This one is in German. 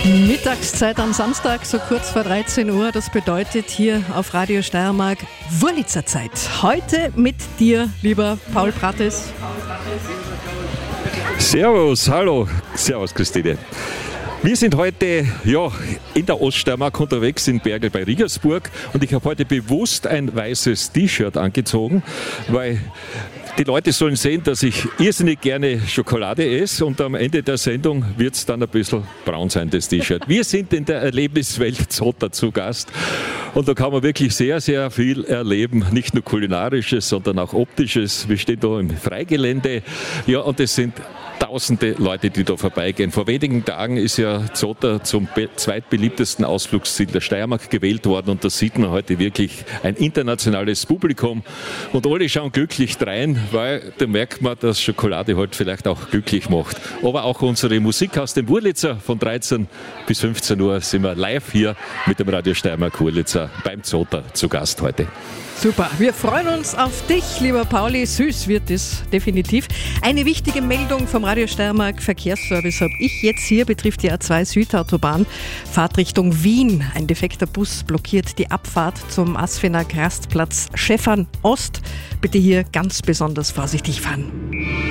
Mittagszeit am Samstag, so kurz vor 13 Uhr. Das bedeutet hier auf Radio Steiermark Wurlitzer-Zeit. Heute mit dir, lieber Paul Prates. Servus, hallo. Servus, Christine. Wir sind heute in der Oststeiermark unterwegs in Bergl bei Regensburg und ich habe heute bewusst ein weißes T-Shirt angezogen, weil die Leute sollen sehen, dass ich irrsinnig gerne Schokolade esse und am Ende der Sendung wird es dann ein bisschen braun sein, das T-Shirt. Wir sind in der Erlebniswelt Zotter zu Gast und da kann man wirklich sehr, sehr viel erleben, nicht nur kulinarisches, sondern auch optisches. Wir stehen da im Freigelände, und es sind tausende Leute, die da vorbeigehen. Vor wenigen Tagen ist ja Zotter zum zweitbeliebtesten Ausflugsziel der Steiermark gewählt worden und da sieht man heute wirklich ein internationales Publikum und alle schauen glücklich drein, weil da merkt man, dass Schokolade heute vielleicht auch glücklich macht. Aber auch unsere Musik aus dem Wurlitzer von 13 bis 15 Uhr sind wir live hier mit dem Radio Steiermark Wurlitzer beim Zotter zu Gast heute. Super, wir freuen uns auf dich, lieber Pauli. Süß wird es definitiv. Eine wichtige Meldung vom Radio Steiermark Verkehrsservice habe ich jetzt hier, betrifft die A2 Südautobahn, Fahrt Richtung Wien. Ein defekter Bus blockiert die Abfahrt zum Asfenag Rastplatz Schäffern Ost. Bitte hier ganz besonders vorsichtig fahren.